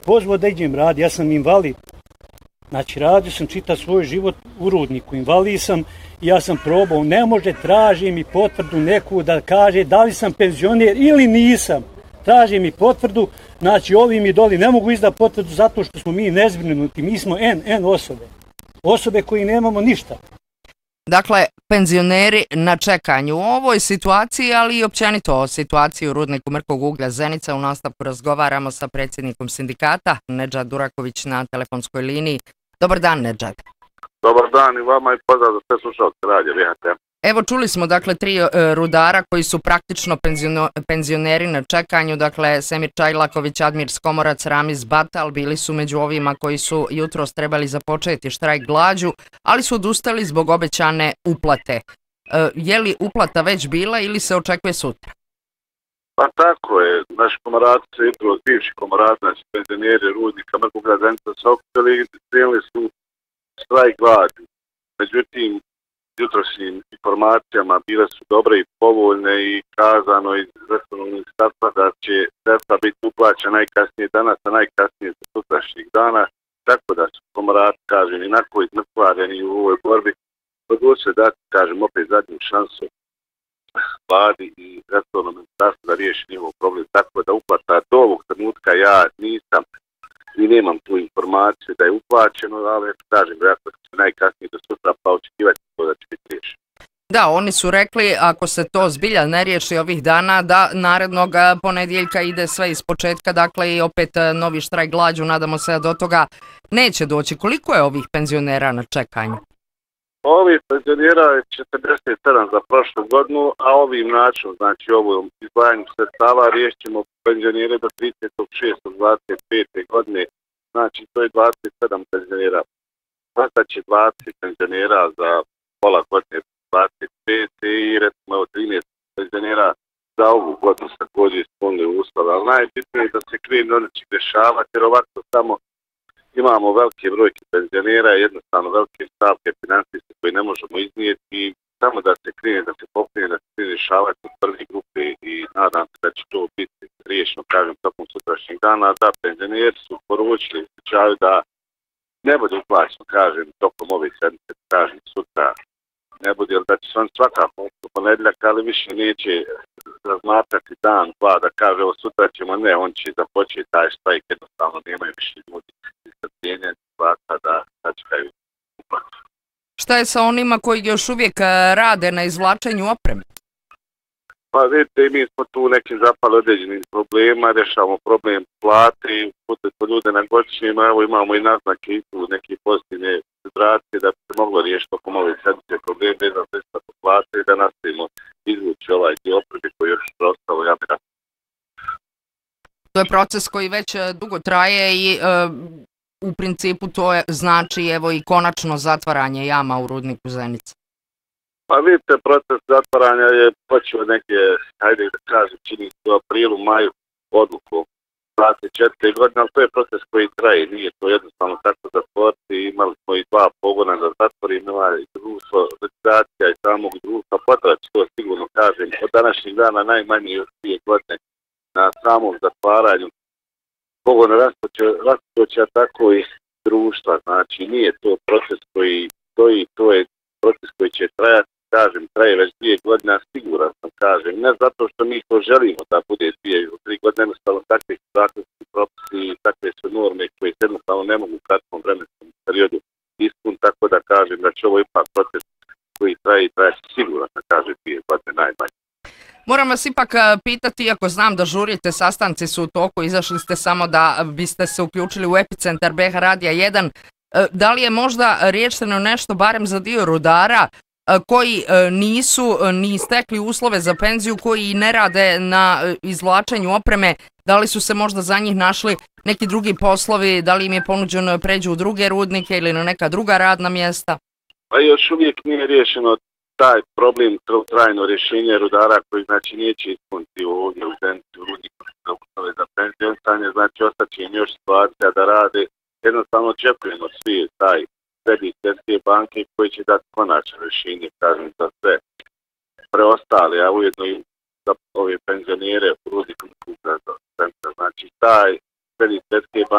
pozvao da idem raditi, ja sam invalid. Znači, radio sam čitav svoj život u rudniku, invalid sam i ja sam probao, ne može, traži mi potvrdu neku da kaže da li sam penzioner ili nisam. Traži mi potvrdu, znači ovi mi doli ne mogu izdati potvrdu zato što smo mi nezbrinuti, mi smo N osobe. Osobe koji nemamo ništa. Dakle, penzioneri na čekanju u ovoj situaciji, ali i općenito o situaciji u rudniku Mrkog uglja Zenica. U nastavku razgovaramo sa predsjednikom sindikata, Nedžad Duraković, na telefonskoj liniji. Dobar dan, Nedžad. Dobar dan i vama i pozdrav za sve slušalce radija VHT. Evo, čuli smo dakle 3 rudara koji su praktično penzioneri na čekanju, dakle Semir Čajlaković, Admir Skomorac, Ramiz Batal bili su među ovima koji su jutros trebali započeti štrajk glađu, ali su odustali zbog obećane uplate. Je li uplata već bila ili se očekuje sutra? Pa tako je, naši komoraci se jutros, bivši komoraci, znači penzioneri rudnika Mrkog uglja Zenica se okupili i krenuli su štrajk glađu. Međutim, jutrošnjim informacijama bile su dobre i povoljne i kazano iz resornog ministarstva da će sredstva biti uplaćena najkasnije danas, a najkasnije za sutrašnjih dana, tako da su komorati, kažem, inako izmrtvareni u ovoj borbi, odlučili dati, kažem, opet zadnju šansu vladi i resornom ministarstvu da riješi njihov problem, tako da uplata do ovog trenutka ja nisam i nemam tu informaciju da je uplaćeno, ali kažem, vjerojatno će najkasnije do sutra pa očekivati to da će biti riješeno. Da, oni su rekli, ako se to zbilja ne riješi ovih dana, da narednog ponedjeljka ide sve iz početka, dakle i opet novi štrajk glađu, nadamo se da do toga neće doći. Koliko je ovih penzionera na čekanju? Ovih penzionera je 47 za prošlu godinu, a ovim načinom, znači ovom izdvajanju sredstava riješit ćemo penzionere do 36.25. godine, znači to je 27 penzionera. Sada će 20 penzionera za pola godine 25 i recimo 13 penzionera za ovu godinu se također ispunili uslove, ali najbitnije je da se krene ono će dešavati, jer ovako samo imamo velike brojke penzionera, jednostavno velike stavke financijske koje ne možemo iznijeti i samo da se krene, da se pokrene, da se krene rješavati od prve grupe i nadam se da će to biti riješeno, kažem, tokom sutrašnjeg dana, da penzioneri su poručili u slučaju da ne bude uplaćeno, kažem, tokom ove sedmice, kažem, sutra ne bude, jer da će se on svakako u ponedjeljak, ali više neće razmatrati dan, dva, da kaže, evo sutra ćemo, ne, on će započeti taj štrajk, jednostavno nemaju više ljudi istrpljenja, da čekaju uplatu. Šta je sa onima koji još uvijek rade na izvlačenju opreme? Pa vidite, mi smo tu nekim zapali određenim problema, rješavamo problem plate, putili smo ljude na godišnjima, evo imamo i naznake i tu neke pozitivne federacije da bi se moglo riješiti tokom ove sedmice probleme vezano za isplatu plate i da nastavimo izvući ovaj dio opreme koji još ostalo, ja bih rekao. To je proces koji već dugo traje i u principu to je, znači evo i konačno zatvaranje jama u rudniku Zenica. Pa vidite, proces zatvaranja je počeo neke, hajde da kažem, čini se u aprilu, maju odluku 24. godine, ali to je proces koji traje, nije to jednostavno tako zatvoriti. Imali smo i 2 pogona za zatvor, imali društvo, organizacija i samog društva, potraći to sigurno kažem, od današnjeg dana najmanje još 2 godine na samom zatvaranju pogona raspočeća, tako i društva, znači nije to proces koji stoji, to je proces koji će trajati, kažem, traje već 2 godine, siguran sam, kažem, ne zato što mi to želimo da bude 2-3 godine, jednostavno takve su zakonski propisi i takve su norme koje se jednostavno ne mogu u kratkom vremenskom periodu ispuniti, tako da kažem da će ovo ipak proces koji traje i traje siguran, da kažem, 2 godine najmanje. Moram vas ipak pitati, iako znam da žurite, sastanci su u toku, izašli ste samo da biste se uključili u epicentar BH Radija 1, da li je možda riješeno nešto barem za dio rudara koji nisu ni stekli uslove za penziju, koji ne rade na izvlačenju opreme, da li su se možda za njih našli neki drugi poslovi, da li im je ponuđeno pređu u druge rudnike ili na neka druga radna mjesta? Pa još uvijek nije riješeno taj problem, trajno rješenje rudara koji znači neće ispuniti ovdje u Zenici u rudniku za uslove za penzioniranje, znači ostaće im još situacija da rade. Jednostavno očekujemo svi taj kredit Svjetske banke koji će dati konačno rješenje, kažem, za sve preostale, a ujedno i za ove penzionere u rudniku za Zenica. Znači taj kredit Svjetske banke